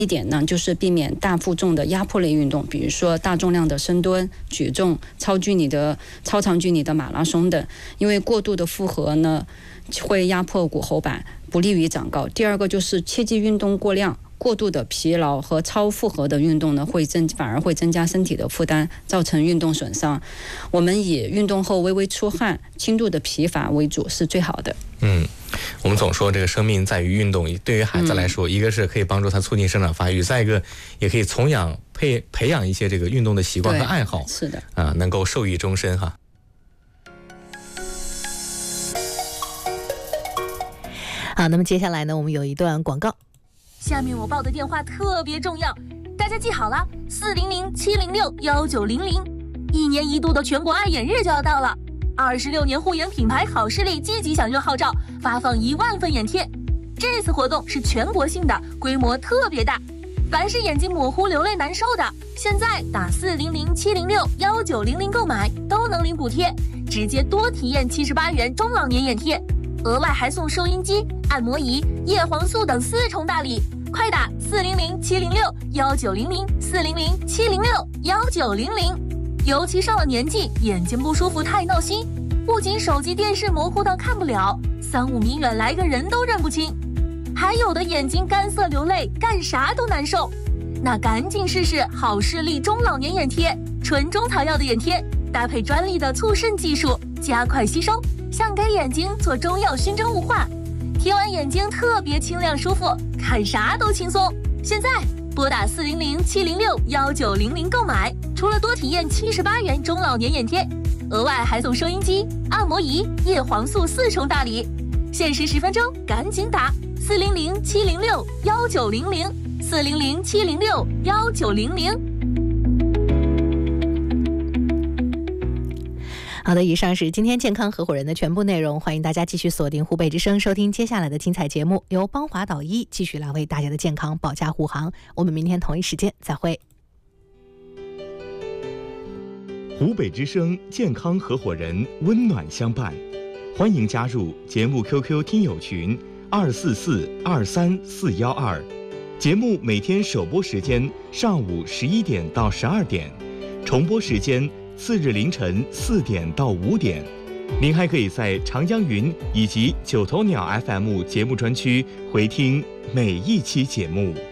一点呢，就是避免大负重的压迫类运动，比如说大重量的深蹲、举重、超长距离的马拉松等，因为过度的负荷呢会压迫骨后板，不利于长高。第二个就是切忌运动过量。过度的疲劳和超负荷的运动呢，反而会增加身体的负担，造成运动损伤。我们以运动后微微出汗、轻度的疲乏为主是最好的。 我们总说这个生命在于运动，对于孩子来说，一个是可以帮助他促进生长发育，再一个也可以从养培养一些这个运动的习惯和爱好， 是的能够受益终身哈。 好，那么接下来呢，我们有一段广告。 下面我报的电话特别重要，大家记好了，400-706-1900，一年一度的全国爱眼日就要到了。26年护眼品牌好视力积极响应号召，发放1万份眼贴。这次活动是全国性的，规模特别大。凡是眼睛模糊、流泪难受的，现在打400-706-1900购买都能领补贴，直接多体验78元中老年眼贴。额外还送收音机、按摩仪、叶黄素等4重大礼，快打400-706-1900，400-706-1900。尤其上了年纪，眼睛不舒服太闹心，不仅手机电视模糊到看不了，3-5米远来个人都认不清，还有的眼睛干涩流泪，干啥都难受。那赶紧试试好视力中老年眼贴，纯中草药的眼贴，搭配专利的促渗技术，加快吸收，像给眼睛做中药熏蒸雾化，贴完眼睛特别清亮舒服，看啥都轻松。现在拨打400-706-1900购买，除了多体验78元中老年眼贴，额外还送收音机、按摩仪、叶黄素4重大礼。限时10分钟，赶紧打400-706-1900，400-706-1900。 好的，以上是今天健康合伙人的全部内容，欢迎大家继续锁定湖北之声，收听接下来的精彩节目，由邦华导医继续来为大家的健康保驾护航。我们明天同一时间再会。 湖北之声健康合伙人，温暖相伴，欢迎加入节目 QQ 听友群244-23412，节目每天首播时间上午11点到12点，重播时间次日凌晨4点到5点。您还可以在长江云以及九头鸟 FM 节目专区回听每一期节目。